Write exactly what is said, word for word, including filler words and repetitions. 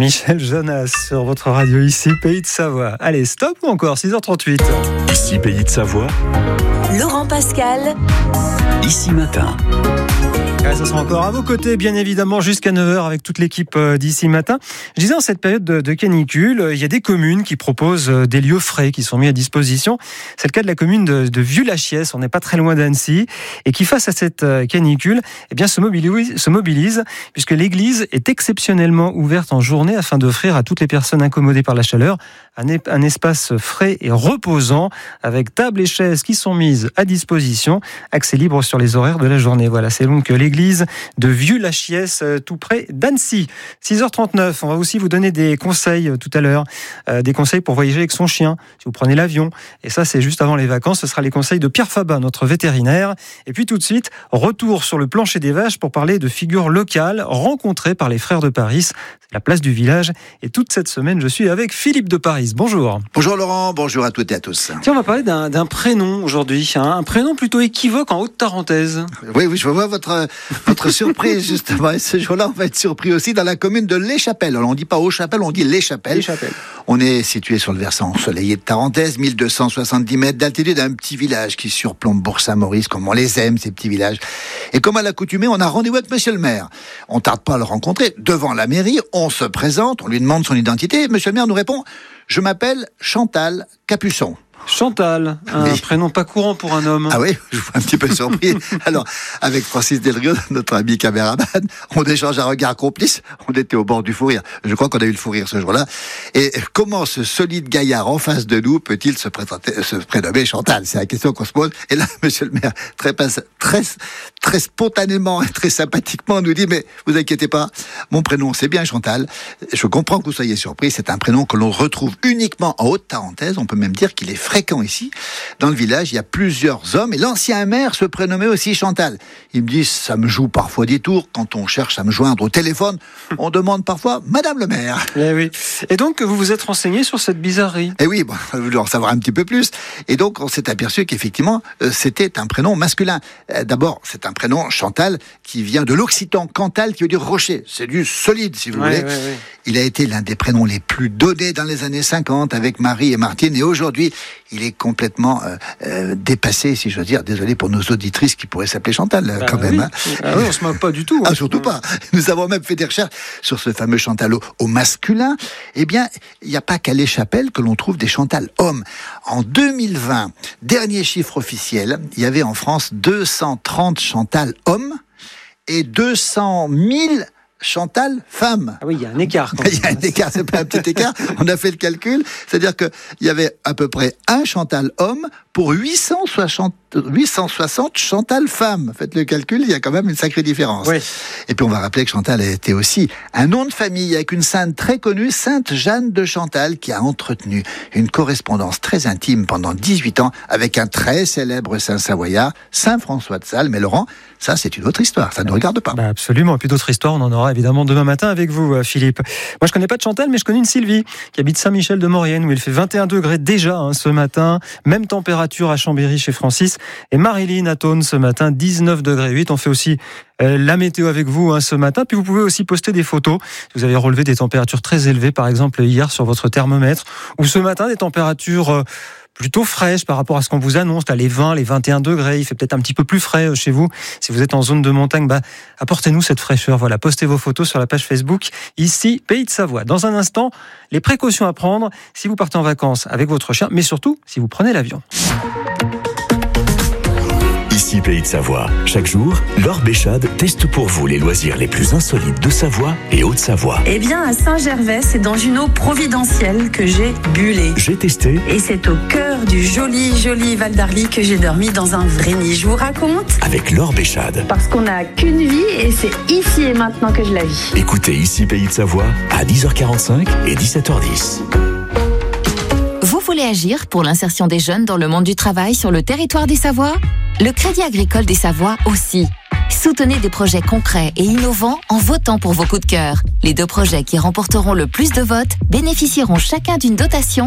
Michel Jonas sur votre radio ici, Pays de Savoie. Allez, stop ou encore six heures trente-huit. Ici, Pays de Savoie. Laurent Pascal. Ici Matin. Ouais, ça sera encore à vos côtés, bien évidemment, jusqu'à neuf heures avec toute l'équipe d'Ici Matin. Je disais, en cette période de, de canicule, il y a des communes qui proposent des lieux frais qui sont mis à disposition. C'est le cas de la commune de, de Vieux-Lachiès, on n'est pas très loin d'Annecy, et qui, face à cette canicule, eh bien, se mobilise, se mobilise, puisque l'église est exceptionnellement ouverte en journée afin d'offrir à toutes les personnes incommodées par la chaleur un, un espace frais et reposant, avec table et chaises qui sont mises à disposition, accès libre sur les horaires de la journée. Voilà, c'est donc l'église de Vieux-Lachiès, tout près d'Annecy. six heures trente-neuf, on va aussi vous donner des conseils tout à l'heure, euh, des conseils pour voyager avec son chien, si vous prenez l'avion. Et ça, c'est juste avant les vacances, ce sera les conseils de Pierre Fabin, notre vétérinaire. Et puis tout de suite, retour sur le plancher des vaches pour parler de figures locales rencontrées par les frères de Paris. C'est la place du village. Et toute cette semaine, je suis avec Philippe de Paris. Bonjour. Bonjour Laurent, bonjour à toutes et à tous. Tiens, on va parler d'un, d'un prénom aujourd'hui, hein, un prénom plutôt équivoque en Haute-Tarentaise. Oui, oui, je vois votre, votre surprise justement. Et ce jour-là, on va être surpris aussi dans la commune de Les Chapelles. Alors, on ne dit pas Haut-Chapelle, on dit Les Chapelles. Les Chapelles. On est situé sur le versant ensoleillé de Tarentaise, mille deux cent soixante-dix mètres d'altitude, un petit village qui surplombe Bourg-Saint-Maurice, comme on les aime, ces petits villages. Et comme à l'accoutumée, on a rendez-vous avec monsieur le maire. On tarde pas à le rencontrer. Devant la mairie, on se présente, on lui demande son identité. Monsieur le maire nous répond: je m'appelle Chantal Capuçon. Chantal, un oui. prénom pas courant pour un homme. Ah oui, je vous un petit peu surpris. Alors, avec Francis Delrieux, notre ami caméraman, on échange un regard complice. On était au bord du fou rire. Je crois qu'on a eu le fou rire ce jour-là. Et comment ce solide gaillard en face de nous peut-il se, présenter, se prénommer Chantal? C'est la question qu'on se pose. Et là, monsieur le maire, très, très, très spontanément et très sympathiquement, nous dit: mais vous inquiétez pas, mon prénom c'est bien Chantal. Je comprends que vous soyez surpris. C'est un prénom que l'on retrouve uniquement en Haute-Tarentaise. On peut même dire qu'il est fréquent ici. Dans le village, il y a plusieurs hommes et l'ancien maire se prénommait aussi Chantal. Il me dit: ça me joue parfois des tours. Quand on cherche à me joindre au téléphone, on demande parfois Madame le maire. Et, oui. et donc, vous vous êtes renseigné sur cette bizarrerie? Et oui, bon, vous voulez en savoir un petit peu plus. Et donc, on s'est aperçu qu'effectivement, euh, c'était un prénom masculin. Euh, d'abord, c'est un prénom Chantal qui vient de l'occitan Cantal, qui veut dire rocher. C'est du solide, si vous ouais, voulez. Ouais, ouais. Il a été l'un des prénoms les plus donnés dans les années cinquante avec Marie et Martine. Et aujourd'hui, il est complètement euh, euh, dépassé, si je veux dire. Désolé pour nos auditrices qui pourraient s'appeler Chantal, bah, quand oui. même. Hein. Ah oui, on se moque pas du tout. Hein. Ah, surtout pas. Nous avons même fait des recherches sur ce fameux Chantal au, au masculin. Eh bien, il n'y a pas qu'à Les Chapelles que l'on trouve des Chantal hommes. En deux mille vingt, dernier chiffre officiel, il y avait en France deux cent trente Chantal hommes et deux cent mille Chantal femme. Ah oui, il y a un écart. Il y a un écart, c'est pas un petit écart. On a fait le calcul, c'est-à-dire que il y avait à peu près un Chantal homme pour huit cent soixante Chantal femmes. Faites le calcul, il y a quand même une sacrée différence. Oui. Et puis on va rappeler que Chantal a été aussi un nom de famille avec une sainte très connue, Sainte Jeanne de Chantal, qui a entretenu une correspondance très intime pendant dix-huit ans avec un très célèbre saint savoyard, Saint François de Sales. Mais Laurent, ça c'est une autre histoire, ça ne nous regarde pas. Bah absolument, et puis d'autres histoires, on en aura évidemment demain matin avec vous, Philippe. Moi je connais pas de Chantal, mais je connais une Sylvie qui habite Saint-Michel-de-Maurienne, où il fait vingt et un degrés déjà hein, ce matin, même température à Chambéry chez Francis, et Marilyn à Thônes ce matin, dix-neuf degrés huit. On fait aussi euh, la météo avec vous hein, ce matin, puis vous pouvez aussi poster des photos. Vous avez relevé des températures très élevées, par exemple hier sur votre thermomètre, ou ce matin des températures euh, plutôt fraîches par rapport à ce qu'on vous annonce, là, les vingt, les vingt et un degrés. Il fait peut-être un petit peu plus frais chez vous. Si vous êtes en zone de montagne, bah, apportez-nous cette fraîcheur. Voilà, postez vos photos sur la page Facebook, ici, Pays de Savoie. Dans un instant, les précautions à prendre si vous partez en vacances avec votre chien, mais surtout si vous prenez l'avion. Ici Pays de Savoie. Chaque jour, Laure Béchade teste pour vous les loisirs les plus insolites de Savoie et Haute-Savoie. Eh bien, à Saint-Gervais, c'est dans une eau providentielle que j'ai bullé. J'ai testé. Et c'est au cœur du joli, joli Val d'Arly que j'ai dormi dans un vrai nid. Je vous raconte. Avec Laure Béchade. Parce qu'on n'a qu'une vie et c'est ici et maintenant que je la vis. Écoutez Ici Pays de Savoie à dix heures quarante-cinq et dix-sept heures dix. Vous voulez agir pour l'insertion des jeunes dans le monde du travail sur le territoire des Savoies ? Le Crédit Agricole des Savoies aussi. Soutenez des projets concrets et innovants en votant pour vos coups de cœur. Les deux projets qui remporteront le plus de votes bénéficieront chacun d'une dotation